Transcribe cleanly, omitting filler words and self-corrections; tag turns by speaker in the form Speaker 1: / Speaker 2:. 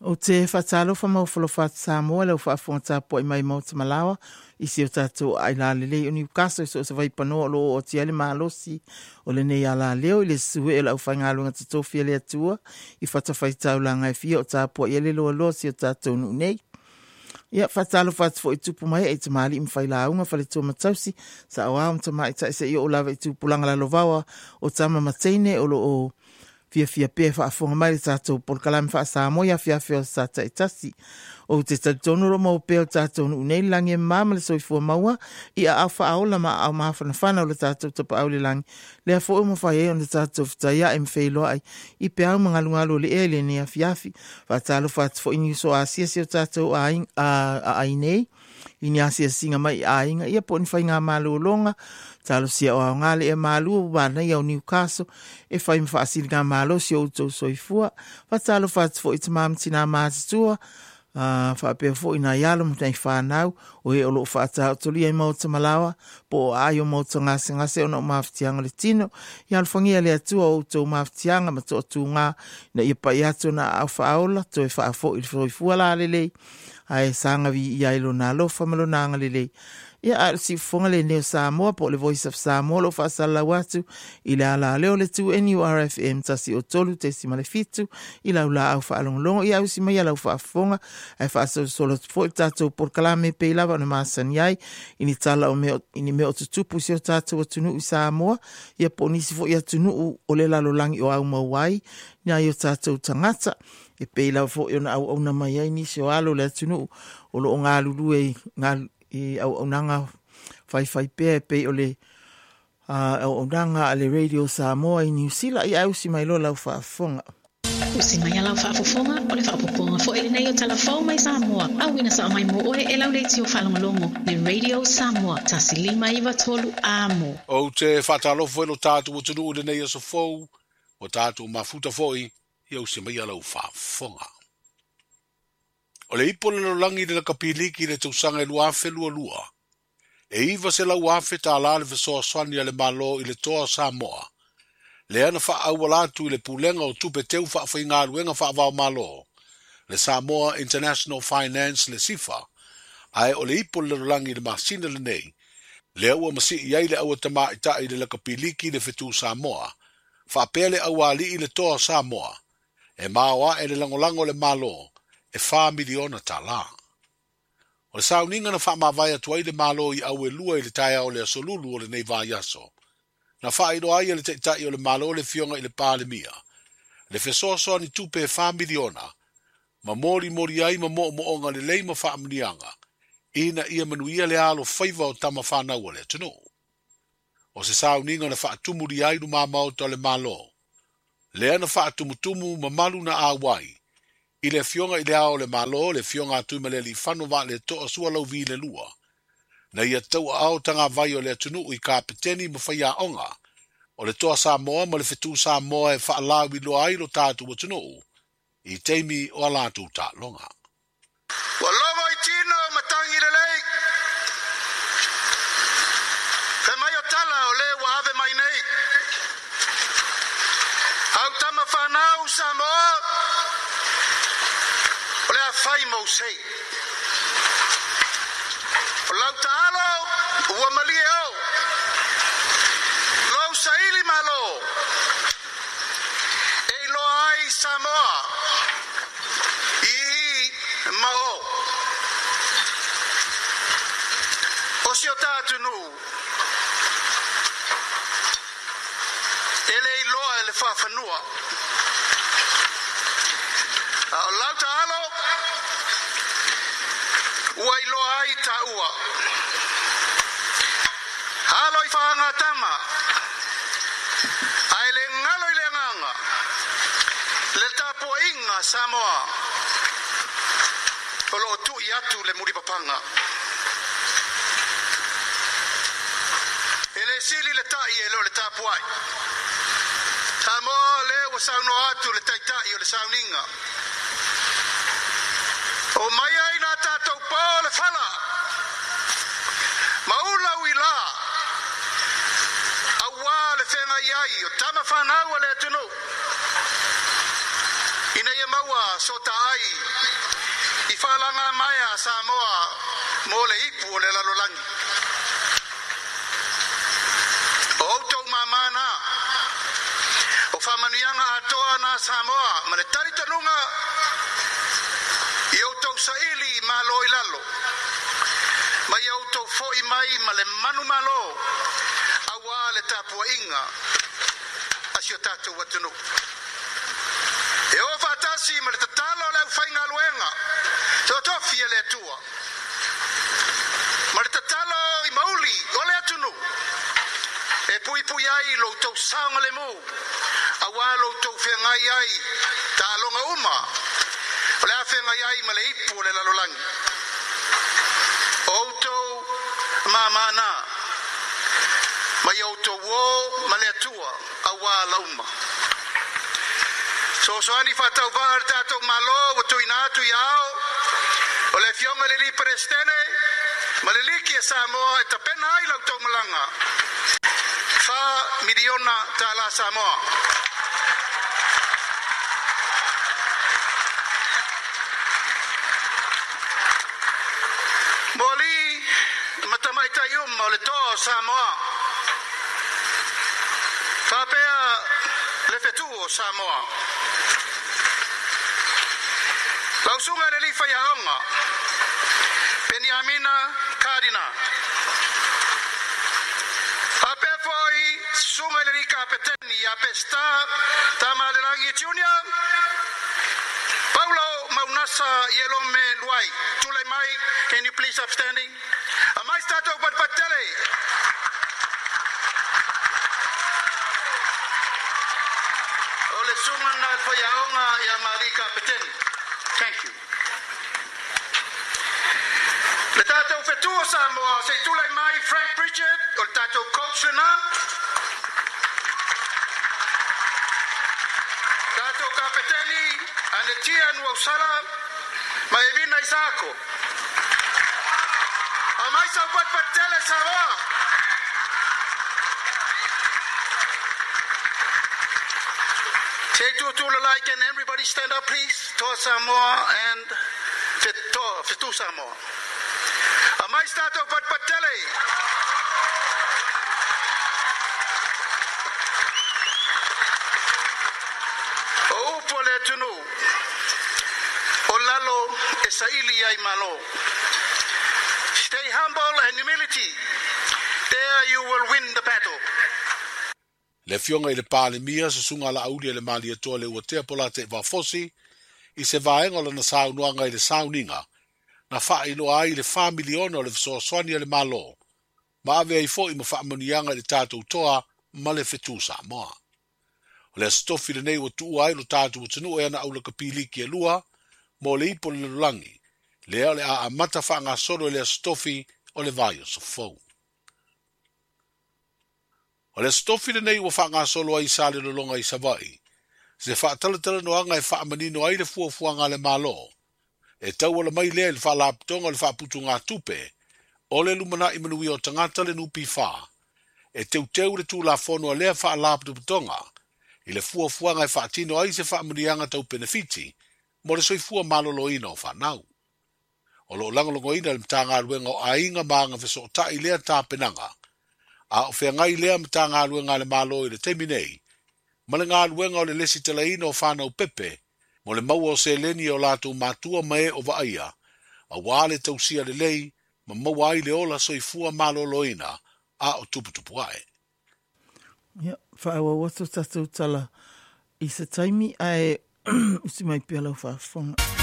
Speaker 1: O te whatalo wha maufalo whatu Samoa lau whaafonga tāpua I mai mauta malawa I si o tātou ai la lele o ni ukaso so sa vai panoa lo o tiale mahalosi o le nei ala leo I le suhe e lau whaingalunga te tofia le atua I whatawhai tau la ngai fia o tāpua I le loa loa si o tātou nu nei. Ia whatalo whatu fo I tupu mai e te maali mwhai launga whale tō matausi sa awa o ta mai ta isa I o lawa I tupu langa la lovawa o tama mateine o lo o fia pe fa fonga mai tātou por kalame fa Samoa ia fia sa ta itasi o te tonu ro mo pe o tātou nei langi mama le soifua maua ia afa aula ma au mafana o le tātou tapa au le langi le fo mo fa e on le tātou ftaia em feilo ai I pe au mangalungalo le ele ne afiafi fa talo fa fo ini so asia si o tātou a nei ini asia singa mai ainga ia po ni fai ngā malo longa talo sia o ngale e malu ba na ia o Newcastle e fai mfa asili ngā malo si o tau soifua fa talo fa fo I tamam tina mātua fa pe fo ina yalo mo tai fa nau o e o lo fa ta toli ai mo malawa po ai o mo ngase ona maftianga le tino ia alfangia le atua o tau maftianga ma to tunga na ia pa ia tona au fa aula to e fa fo I soifua la lele ai sanga vi ia ilo na lo fa malo na ngalele ia si fonga le Neo Samoa po le Voice of Samoa lo fa sala watu ila ala leo le tu NURFM tasi o tolu te si male fitu ila ula au fa alonglongo ia usi mai ala fa fonga ai fa solo fo tato por kalame pe lava na masan yai ini tala o meo ini meo tutupu si o tato o tunu I Samoa ia po nisi fo ia tunu o le lalo langi o au mawai nia i o tato tangata e pe lava fo iona au na mai ai nisi o alo le tunu o lo ngā lulu e ngā I au nanga fai pe o le au nanga le Radio Samoa I New Zealand I au si mai lo lau whaafonga.
Speaker 2: Usi mai lau whaafonga o le whaapoponga fo ele nei o talafau mai Samoa au ina sa mai mo oe e lau leiti o whalongolongo le Radio Samoa tasi 5 amo.
Speaker 3: O te whatalofo elo tātu o tunu ule nei o sofou o tātu mafuta foi I au si mai lau whaafonga. O le ipo le langi le kapiliki le tausanga luafe lua. E iwa se lauafe ta ala le fesoa swani le malo I le toa Samoa. Le ana wha awalatu I le pulenga o tupe teu wha wha ngā luenga wha wau malo. Le Samoa International Finance le sifa. Ai o le ipo le langi le masina le nei. Le aua masi iai le aua tama itai le kapiliki le fetu Samoa. Wha pele awali I le toa Samoa. E mawa e le langolango le malo. E wha miliona ta la. O le sauninga na wha mawai atua I le malo I au e lua I le taia o le asolulu o le nei vā yaso. Na wha ido ai le teitai o le malo le fionga I le pāle mia. Le fesoasoa ni tupe 5 miliona. Ma mori ai ma mo onga le leima wha amnianga. Ina ia manuia le alo whaiva o tama whanau o le tunu. O se sauninga na wha atumuri ai ma mauta le malo. Le ana wha atumutumu ma malu na awai. I le fionga I le ao le malo, le fionga atu ma le li whanova le toa sua lau vi le lua. Na ia tau ao tanga vai o le atunu I kapiteni ma whaia onga. O le toa Samoa ma le fetu Samoa e whaalawi lo ai lo tātu o tunu. I teimi o alatu tā longa.
Speaker 4: Wa longo I tino matangi le lei. He mai o tala o le wa ave mai nei. Au tama whanau Samoa. O le a whai mau sei. O lau taalo, ua malie au. Lau saili malo. E lo ai Samoa. I mao. O si o tātu nu. Ele I loa ele whawhanua. O lau taalo. Ua I loa ai ta ua. Halo I whaanga tama. Ai le ngalo I le nganga. Le tapo inga Samoa. O lo tu I atu le muri papanga. Ele sili le tai e lo le tapo ai. Samoa le wa sauno atu le taitai o le sauninga. O mai ai nā tātou pā le whala. Maula wila. Awa le whenga iai o tama whanau le tunu. Ina ia mau ua sota ai I whalanga mai a Samoa mo le ipu o le lalolangi. O outou mamana o whamanianga atoa na Samoa ma le taritanunga I outou saili ma lo I lalo. Ma I outou foi mai ma le manu malo awa le tapua inga asio tātou watunu. E o whatasi ma le tatalo le whainga luenga so tofia le atua. Ma le tatalo I mauli o le atunu. E pui pui ai lo tau saunga le mo. Awa lo tau whengai ai ta longa uma. O le a whengai ai ma le ipu o le lalolangi. O tau mamana. Ma i auto wo ma le atua awa lauma. So ani fatau var tato malo o tu inatu iao. O le fionga le li prestene. Ma le liki e Samoa e tapena ai lau tau malanga. Fa miliona tala Samoa. Moli matamaita iuma o le toa Samoa. Fa pea le fetu o Samoa. Lausunga le li whaiaonga. Beniamina Kadina. Ape foi sunga le li kapeteni ape sta tamalerangi junior. Paulo Maunasa Yelome Luai. Tule mai, can you please upstanding? Amai stato patele. Ole sunga na whaiaonga ya mali kapeteni. Thank you. Le tātou whetua Samoa, se tule mai Frank Pritchard, o le tātou coach na. Tātou kapeteni, Anetia Nuausala, ma Evina Isako. A mai sa patele Samoa. Say to like, can everybody stand up please? To Samoa and Fetu Samoa. Amai stato patele. O pole tunu. O lalo e saili ai malo. Stay humble and humility. There you will win the battle.
Speaker 3: Le fionga I le pāle mia se sunga la auli le mali atoa le ua tea pola te wafosi I se vaenga la na saunuanga I le sauninga na wha ilo ai le whamiliona o le whasoaswani le malo ma ave ai fo I ma whaamonianga le tātou toa ma le whetu Samoa. O le stofi le nei o tuu ai lo tātou tanu e ana au le kapiliki e lua mo le ipo le lulangi le le a amata wha ngā soro le stofi o le vai o sofou. O le stofi le nei ua wha solo ai sa le lolonga I Savai. Se wha talatala no anga e wha amanino ai le fuafuanga le malo. E tau ala mai lea le wha laptonga le wha putu ngā tupe. O le lumana I manui o tangata le nupi wha. E teu le tū la fono a lea wha laptonga. I le fuafuanga e wha tino ai se wha amanianga tau benefiti. Mo le soifua malolo ina o wha nau. O lo langolongo ina le mtanga luenga o ainga maanga feso o tai lea tā penanga. A o whea ngai lea mta ngā luenga le malo I le temi nei. Ma le ngā luenga o le lesi tala ina o whanau pepe, mo le maua o se leni o lātou mātua mae o vaia, a wāle tausia le lei, ma maua ai le ola soifua malo loina, a o tuputupu ae.
Speaker 1: Ia, whaawa watu tatou tala I se taimi ai usi mai pia lau whaafonga.